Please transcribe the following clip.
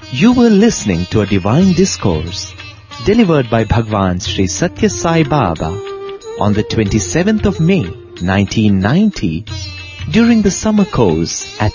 You were listening to a divine discourse delivered by Bhagwan Sri Satya Sai Baba on the 27th of May 1990 during the summer course at